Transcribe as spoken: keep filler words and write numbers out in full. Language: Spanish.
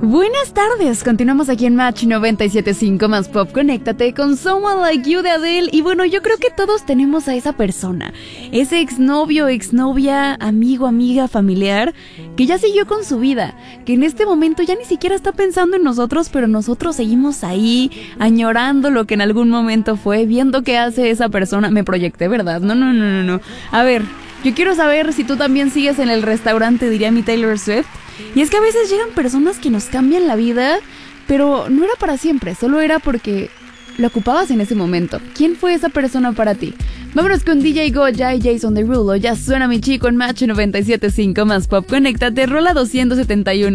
Buenas tardes, continuamos aquí en Match noventa y siete punto cinco más Pop. Conéctate con Someone Like You de Adele. Y bueno, yo creo que todos tenemos a esa persona, ese exnovio, exnovia, amigo, amiga, familiar, que ya siguió con su vida, que en este momento ya ni siquiera está pensando en nosotros, pero nosotros seguimos ahí, añorando lo que en algún momento fue, viendo qué hace esa persona. Me proyecté, ¿verdad? No, no, no, no, no. A ver, yo quiero saber si tú también sigues en el restaurante, diría mi Taylor Swift. Y es que a veces llegan personas que nos cambian la vida, pero no era para siempre, solo era porque lo ocupabas en ese momento. ¿Quién fue esa persona para ti? Vámonos con D J Goya y Jason Derulo. Ya suena mi chico en Match noventa y siete punto cinco más Pop. Conéctate, rola doscientos setenta y uno.